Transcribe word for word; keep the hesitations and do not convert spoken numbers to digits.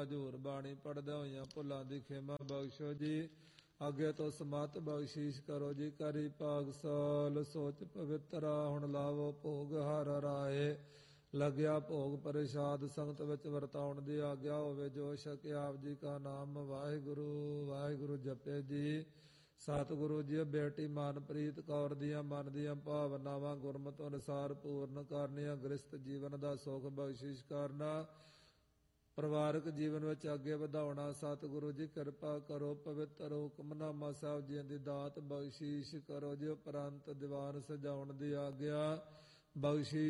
ਹਜ਼ੂਰ ਬਾਣੀ ਪੜ੍ਹਦਿਆਂ ਹੋਈਆਂ ਭੁੱਲਾਂ ਦੀ ਖਿਮਾ ਬਖਸ਼ੋ ਜੀ। ਅੱਗੇ ਤੋਂ ਸਮਤ ਬਖਸ਼ੀਸ਼ ਕਰੋ ਜੀ। ਕਰੀ ਭਾਗ ਸਾਲ ਸੋਚ ਪਵਿੱਤਰਾ ਹੁਣ ਲਾਵੋ ਭੋਗ ਹਰ ਰਾਏ। ਲੱਗਿਆ ਭੋਗ ਪ੍ਰਸ਼ਾਦ ਸੰਗਤ ਵਿੱਚ ਵਰਤਾਉਣ ਦੀ ਆਗਿਆ ਹੋਵੇ। ਜੋ ਛਕੇ ਆਪ ਜੀ ਕਾ ਨਾਮ ਵਾਹਿਗੁਰੂ ਵਾਹਿਗੁਰੂ ਜਪੇ ਜੀ। ਸਤਿਗੁਰੂ ਜੀ ਬੇਟੀ ਮਨਪ੍ਰੀਤ ਕੌਰ ਦੀਆਂ ਮਨ ਦੀਆਂ ਭਾਵਨਾਵਾਂ ਗੁਰਮਤਿ ਅਨੁਸਾਰ ਪੂਰਨ ਕਰਨੀਆਂ। ਗ੍ਰਸਤ ਜੀਵਨ ਦਾ ਸੁਖ ਬਖਸ਼ਿਸ਼ ਕਰਨਾ। ਪਰਿਵਾਰਕ ਜੀਵਨ ਵਿੱਚ ਅੱਗੇ ਵਧਾਉਣਾ। ਸਤਿਗੁਰੂ ਜੀ ਕਿਰਪਾ ਕਰੋ। ਪਵਿੱਤਰ ਹੁਕਮਨਾਮਾ ਸਾਹਿਬ ਜੀ ਦੀ ਦਾਤ ਬਖਸ਼ੀਸ਼ ਕਰੋ ਜੀ। ਉਪਰੰਤ ਦੀਵਾਨ ਸਜਾਉਣ ਦੀ ਆਗਿਆ ਬਖਸ਼ੀਸ਼